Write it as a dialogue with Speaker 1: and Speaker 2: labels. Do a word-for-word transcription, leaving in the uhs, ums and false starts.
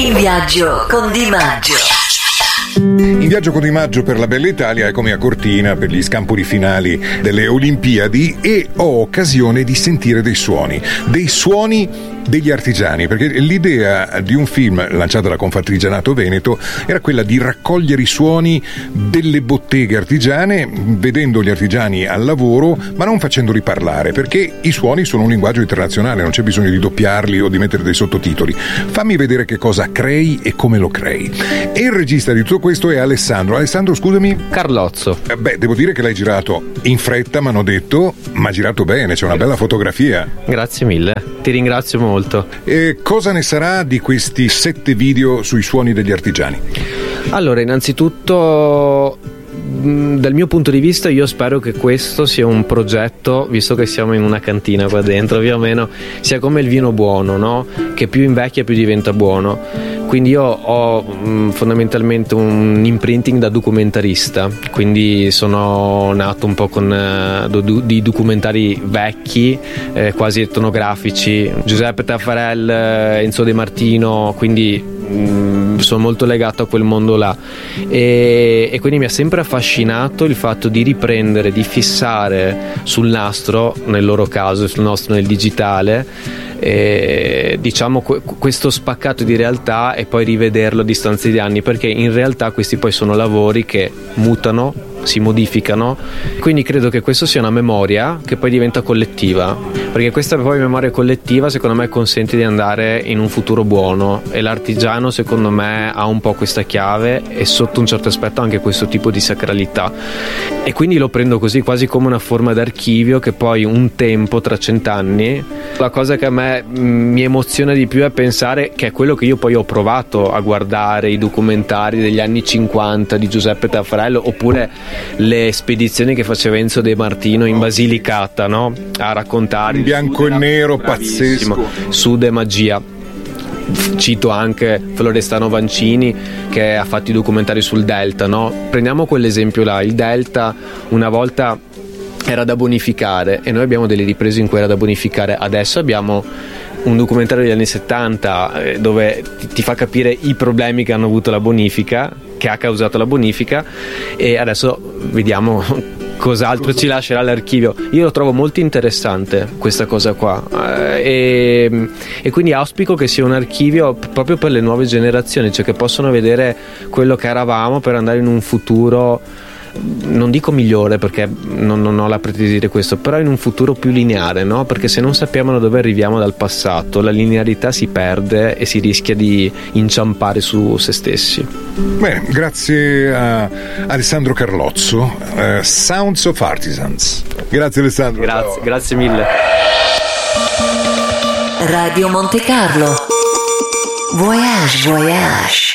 Speaker 1: In viaggio con Di Maggio.
Speaker 2: In viaggio con Di Maggio per la bella Italia, eccomi a Cortina per gli scampoli finali delle Olimpiadi e ho occasione di sentire dei suoni, dei suoni degli artigiani, perché l'idea di un film lanciato da Confartigianato Veneto era quella di raccogliere i suoni delle botteghe artigiane, vedendo gli artigiani al lavoro ma non facendoli parlare, perché i suoni sono un linguaggio internazionale, non c'è bisogno di doppiarli o di mettere dei sottotitoli. Fammi vedere che cosa crei e come lo crei. E il regista di tutto questo è Alessandro. Alessandro, scusami?
Speaker 3: Carlozzo.
Speaker 2: Eh beh, devo dire che l'hai girato in fretta, mi hanno detto, ma girato bene, c'è una bella fotografia.
Speaker 3: Grazie mille, ti ringrazio molto.
Speaker 2: E cosa ne sarà di questi sette video sui suoni degli artigiani?
Speaker 3: Allora, innanzitutto, dal mio punto di vista, io spero che questo sia un progetto, visto che siamo in una cantina qua dentro, più o meno, sia come il vino buono, no? Che più invecchia più diventa buono. Quindi io ho mh, fondamentalmente un imprinting da documentarista, quindi sono nato un po' con eh, do, di documentari vecchi, eh, quasi etnografici, Giuseppe Taffarel, Enzo De Martino, quindi mh, sono molto legato a quel mondo là e, e quindi mi ha sempre affascinato il fatto di riprendere, di fissare sul nastro, nel loro caso sul nostro nel digitale, e, diciamo questo spaccato di realtà e poi rivederlo a distanza di anni, perché in realtà questi poi sono lavori che mutano, si modificano, quindi credo che questo sia una memoria che poi diventa collettiva, perché questa poi memoria collettiva secondo me consente di andare in un futuro buono e l'artigiano secondo me ha un po' questa chiave e sotto un certo aspetto anche questo tipo di sacralità, e quindi lo prendo così quasi come una forma d'archivio che poi un tempo tra cent'anni, la cosa che a me mi emoziona di più è pensare che è quello che io poi ho provato a guardare, i documentari degli anni cinquanta di Giuseppe Taffarello oppure le spedizioni che faceva Enzo De Martino in Basilicata, no? A raccontare
Speaker 2: in bianco e nero, pazzesco,
Speaker 3: Sud e magia. Cito anche Florestano Vancini che ha fatto i documentari sul Delta, no? Prendiamo quell'esempio là, il Delta una volta era da bonificare e noi abbiamo delle riprese in cui era da bonificare, adesso abbiamo un documentario degli anni settanta dove ti fa capire i problemi che hanno avuto la bonifica, che ha causato la bonifica, e adesso vediamo cos'altro ci lascerà l'archivio. Io lo trovo molto interessante questa cosa qua e, e quindi auspico che sia un archivio proprio per le nuove generazioni, cioè che possono vedere quello che eravamo per andare in un futuro, non dico migliore perché non, non ho la pretesa di dire questo, però in un futuro più lineare, no? Perché se non sappiamo da dove arriviamo dal passato, la linearità si perde e si rischia di inciampare su se stessi.
Speaker 2: Bene, grazie a Alessandro Carlozzo, uh, Sounds of Artisans. Grazie Alessandro.
Speaker 3: Grazie, ciao. Grazie mille.
Speaker 1: Radio Monte Carlo. Voyage, voyage.